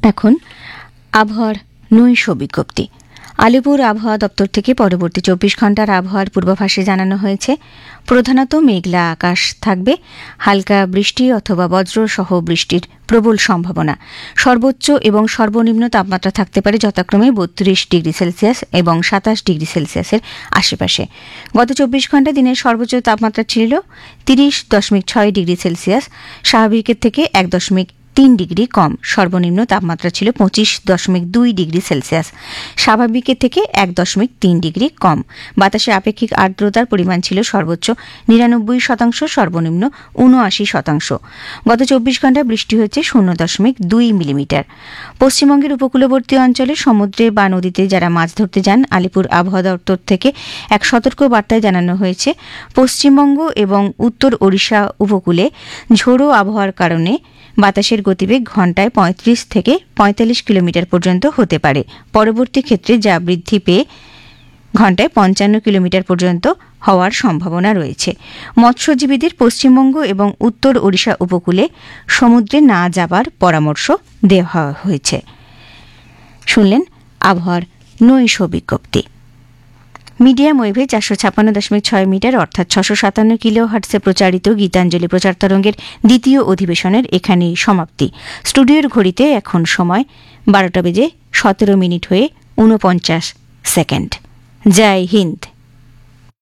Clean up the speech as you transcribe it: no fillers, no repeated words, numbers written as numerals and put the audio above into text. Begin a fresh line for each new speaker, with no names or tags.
এখন আবহাওয়ার নৈশ বিজ্ঞপ্তি। আলিপুর আবহাওয়া দপ্তর থেকে পরবর্তী 24 ঘণ্টার আবহাওয়ার পূর্বাভাসে জানানো হয়েছে, প্রধানত মেঘলা আকাশ থাকবে, হালকা বৃষ্টি অথবা বজ্রসহ বৃষ্টির প্রবল সম্ভাবনা। সর্বোচ্চ এবং সর্বনিম্ন তাপমাত্রা থাকতে পারে যথাক্রমে 32 ডিগ্রি সেলসিয়াস এবং 27 ডিগ্রি সেলসিয়াসের আশেপাশে। গত 24 ঘণ্টা দিনের সর্বোচ্চ তাপমাত্রা ছিল 30.6 ডিগ্রি সেলসিয়াস, স্বাভাবিকের থেকে 1.3 ডিগ্রি কম। সর্বনিম্ন তাপমাত্রা ছিল 25.2 ডিগ্রি সেলসিয়াস, স্বাভাবিকের থেকে 1.3 ডিগ্রি কম। বাতাসে আপেক্ষিক আর্দ্রতার পরিমাণ ছিল সর্বোচ্চ 99%, সর্বনিম্ন 79%। গত 24 ঘণ্টায় বৃষ্টি হয়েছে 0.2 মিলিমিটার। পশ্চিমবঙ্গের উপকূলবর্তী অঞ্চলে সমুদ্রে বা নদীতে যারা মাছ ধরতে যান, আলিপুর আবহাওয়া দপ্তর থেকে এক সতর্ক বার্তায় জানানো হয়েছে, পশ্চিমবঙ্গ এবং উত্তর ওড়িশা উপকূলে ঝোড়ো আবহাওয়ার কারণে বাতাসের গতিবেগ ঘণ্টায় 35 থেকে 45 কিলোমিটার পর্যন্ত হতে পারে। পরবর্তী ক্ষেত্রে যা বৃদ্ধি পেয়ে ঘণ্টায় 55 কিলোমিটার পর্যন্ত হওয়ার সম্ভাবনা রয়েছে। মৎস্যজীবীদের পশ্চিমবঙ্গ এবং উত্তর ওড়িশা উপকূলে সমুদ্রে না যাবার পরামর্শ দেওয়া হয়েছে। শুনলেন আবহাওয়ার নৈশ বিজ্ঞপ্তি। মিডিয়াম ওয়েভে 456.6 মিটার অর্থাৎ 657 কিলো হার্টসে প্রচারিত গীতাঞ্জলি প্রচার তরঙ্গের দ্বিতীয় অধিবেশনের এখানেই সমাপ্তি। স্টুডিওর ঘড়িতে এখন সময় 12টা বেজে 17 মিনিট হয়ে 49 সেকেন্ড। জয় হিন্দ।